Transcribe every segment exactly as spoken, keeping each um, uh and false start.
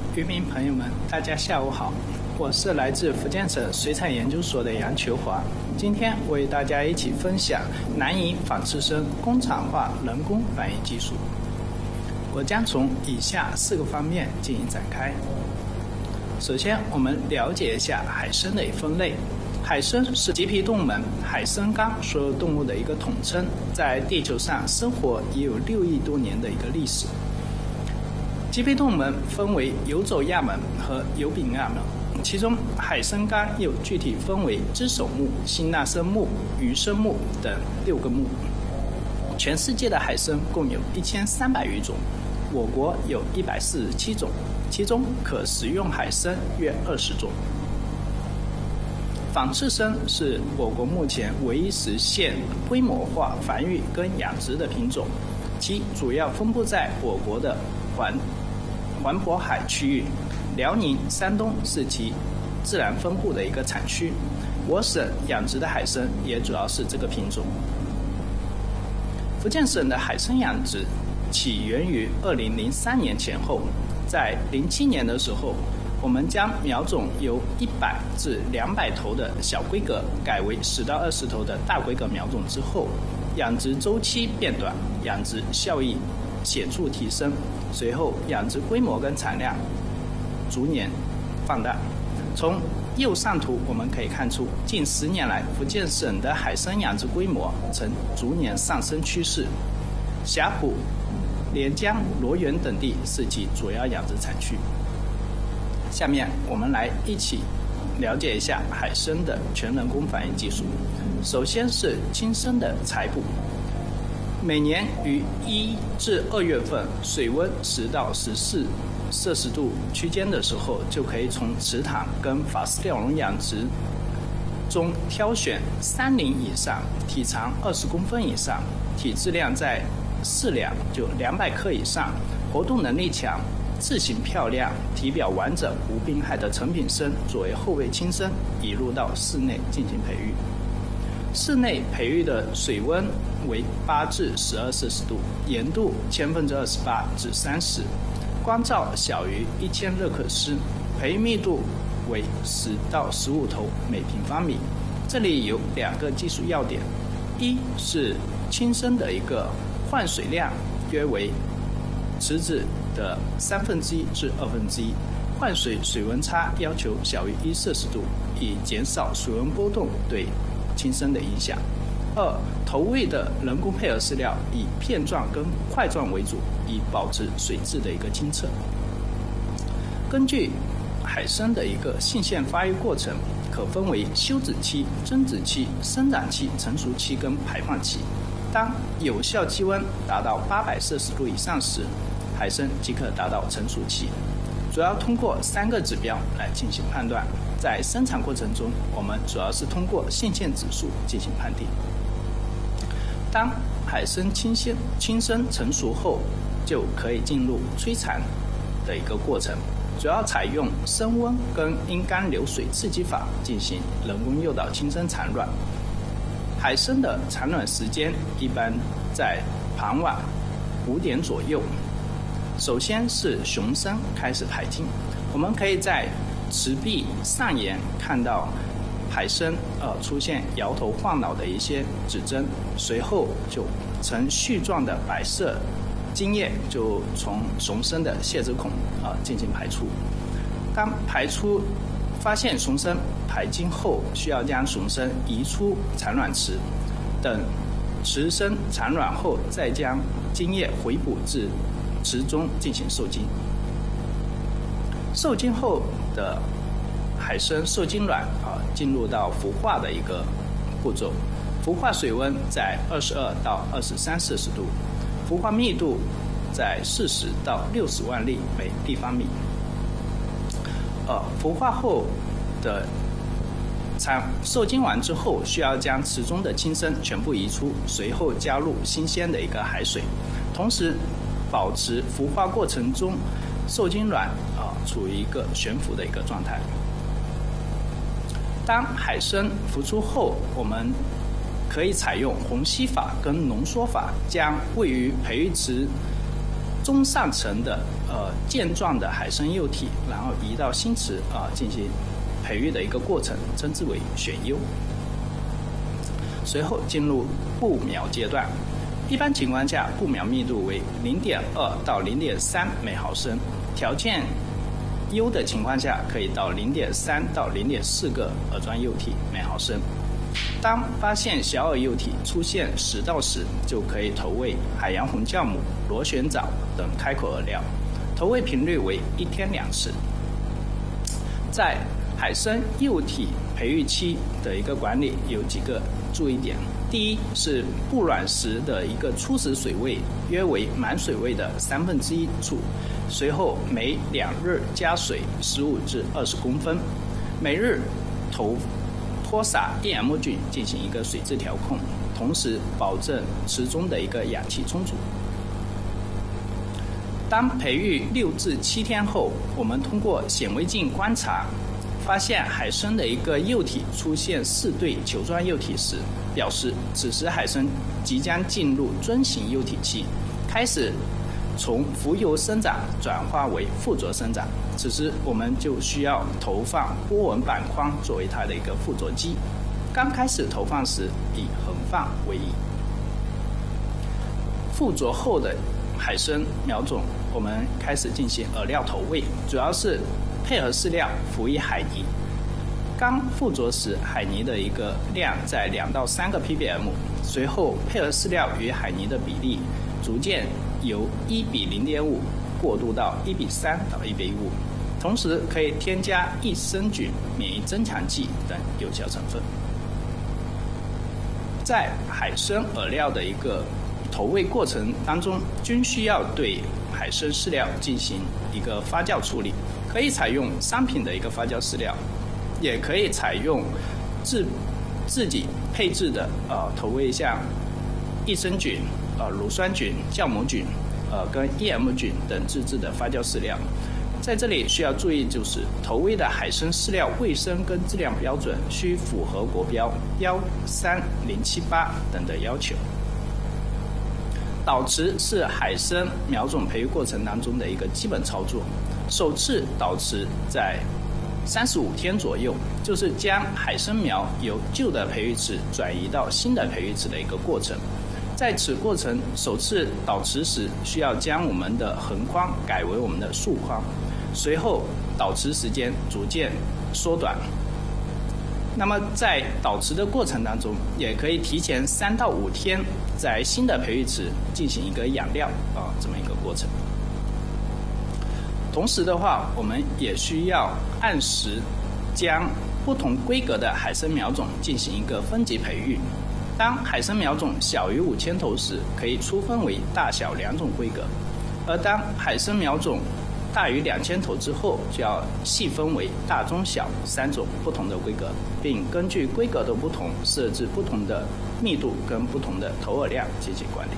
渔民朋友们，大家下午好，我是来自福建省水产研究所的杨求华。今天我与大家一起分享南银仿刺生工厂化人工繁育技术。我将从以下四个方面进行展开。首先，我们了解一下海参的分类。海参是棘皮动物门海参纲所有动物的一个统称，在地球上生活已有六亿多年的一个历史。棘皮动物门分为游走亚门和游柄亚门，其中海参纲又具体分为只手目、辛纳生目、鱼生目等六个目。全世界的海参共有一千三百余种，我国有一百四十七种，其中可食用海参约二十种。仿刺生是我国目前唯一实现规模化繁育跟养殖的品种，其主要分布在我国的环环渤海区域，辽宁、山东是其自然分布的一个产区。我省养殖的海参也主要是这个品种。福建省的海参养殖起源于二零零三年前后，在零七年的时候，我们将苗种由一百至两百头的小规格改为十到二十头的大规格苗种之后，养殖周期变短，养殖效益显著提升，随后养殖规模跟产量逐年放大。从右上图我们可以看出，近十年来福建省的海参养殖规模呈逐年上升趋势，霞浦、连江、罗源等地是其主要养殖产区。下面我们来一起了解一下海参的全人工繁育技术。首先是亲生的采捕，每年于一至二月份，水温十到十四摄氏度区间的时候，就可以从池塘跟法式钓笼养殖中挑选三龄以上、体长二十公分以上、体质量在四两就两百克以上、活动能力强、字形漂亮、体表完整无病害的成品生作为后备亲生，引入到室内进行培育。室内培育的水温为八至十二摄氏度，盐度千分之二十八至三十，光照小于一千热克斯，培育密度为十到十五头每平方米。这里有两个技术要点：一是亲生的一个换水量约为池子的三分之一至二分之一，换水水温差要求小于一摄氏度，以减少水温波动对亲生的影响。二、投喂的人工配合饲料以片状跟块状为主，以保持水质的一个清澈。根据海参的一个性腺发育过程，可分为休止期、增殖期、生长期、成熟期跟排放期。当有效气温达到八百摄氏度以上时，海参即可达到成熟期。主要通过三个指标来进行判断。在生产过程中，我们主要是通过性腺指数进行判定。当海参亲鲜亲生成熟后，就可以进入催产的一个过程，主要采用升温跟阴干流水刺激法进行人工诱导亲生产卵。海参的产卵时间一般在傍晚五点左右。首先是雄生开始排精，我们可以在池壁上沿看到海参呃出现摇头晃脑的一些指征，随后就呈絮状的白色精液就从雄生的泄殖孔啊、呃、进行排出。当排出发现雄生排精后，需要将雄生移出产卵池，等池生产卵后，再将精液回补至池中进行受精。受精后的海参受精卵啊，进入到孵化的一个步骤。孵化水温在二十二到二十三摄氏度，孵化密度在四十到六十万粒每立方米。呃，孵化后的产受精完之后，需要将池中的亲生全部移出，随后加入新鲜的一个海水，同时保持孵化过程中受精卵啊、呃、处于一个悬浮的一个状态。当海参孵出后，我们可以采用虹吸法跟浓缩法，将位于培育池中上层的呃健壮的海参幼体，然后移到新池啊、呃、进行培育的一个过程，称之为选幼。随后进入布苗阶段，一般情况下布苗密度为 零点二 到 零点三 每毫升，条件优的情况下可以到 零点三 到 零点四 个饵状幼体每毫升。当发现小饵幼体出现食道时，就可以投喂海洋红酵母、螺旋藻等开口饵料，投喂频率为一天两次。在海参幼体培育期的一个管理有几个注意点。第一是布卵时的一个初始水位约为满水位的三分之一处，随后每两日加水十五至二十公分，每日投泼洒 E M 菌进行一个水质调控，同时保证池中的一个氧气充足。当培育六至七天后，我们通过显微镜观察，发现海参的一个幼体出现四对球状幼体时，表示此时海参即将进入樽形幼体期，开始从浮游生长转化为附着生长。此时我们就需要投放波纹板框作为它的一个附着基。刚开始投放时以横放为宜。附着后的海参苗种，我们开始进行饵料投喂，主要是配合饲料辅以海泥。刚附着时，海泥的一个量在两到三个 ppm， 随后配合饲料与海泥的比例逐渐由一比零点五过渡到一比三到一比五，同时可以添加益生菌、免疫增强剂等有效成分。在海参饵料的一个投喂过程当中，均需要对海参饲料进行一个发酵处理，可以采用商品的一个发酵饲料，也可以采用自自己配置的呃投喂像益生菌、呃乳酸菌、酵母菌、呃跟 E M 菌等自制的发酵饲料。在这里需要注意，就是投喂的海参饲料卫生跟质量标准需符合国标幺三零七八等的要求。导池是海参苗种培育过程当中的一个基本操作。首次导池在三十五天左右，就是将海参苗由旧的培育池转移到新的培育池的一个过程。在此过程，首次导池时需要将我们的横框改为我们的竖框，随后导池时间逐渐缩短。那么在导池的过程当中，也可以提前三到五天在新的培育池进行一个养料啊这么一个过程。同时的话，我们也需要按时将不同规格的海参苗种进行一个分级培育。当海参苗种小于五千头时，可以粗分为大小两种规格；而当海参苗种大于两千头之后，就要细分为大、中、小三种不同的规格，并根据规格的不同，设置不同的密度跟不同的投饵量进行管理。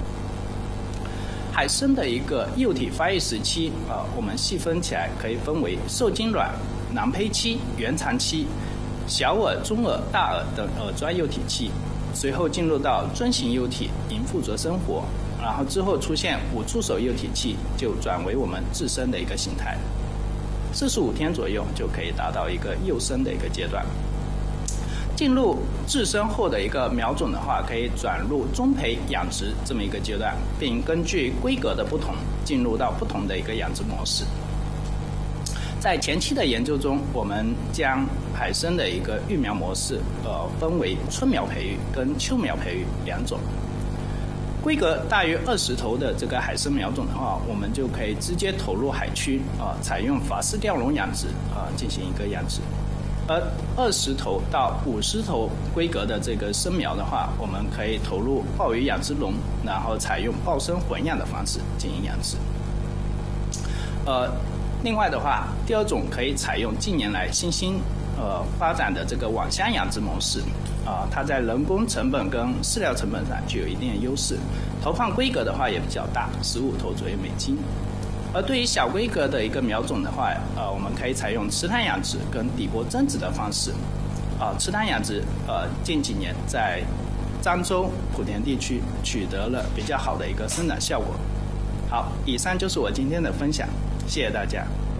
海参的一个幼体发育时期，呃，我们细分起来可以分为受精卵、囊胚期、原产期、小饵、中饵、大饵等饵状幼体期，随后进入到樽形幼体，迎附着生活。然后之后出现五触手幼体期，就转为我们自生的一个形态。四十五天左右就可以达到一个幼生的一个阶段。进入自生后的一个苗种的话，可以转入中培养殖这么一个阶段，并根据规格的不同，进入到不同的一个养殖模式。在前期的研究中，我们将海参的一个育苗模式，呃，分为春苗培育跟秋苗培育两种。规格大于二十头的这个海参苗种的话，我们就可以直接投入海区啊、呃，采用法式吊笼养殖啊、呃、进行一个养殖。而二十头到五十头规格的这个生苗的话，我们可以投入鲍鱼养殖笼，然后采用鲍生混养的方式进行养殖。呃，另外的话，第二种可以采用近年来新兴呃发展的这个网箱养殖模式。啊，它在人工成本跟饲料成本上具有一定的优势，投放规格的话也比较大，十五头左右每斤。而对于小规格的一个苗种的话，呃，我们可以采用池塘养殖跟底部增殖的方式。啊，池塘养殖，呃，近几年在漳州、莆田地区取得了比较好的一个生长效果。 好，以上就是我今天的分享，谢谢大家。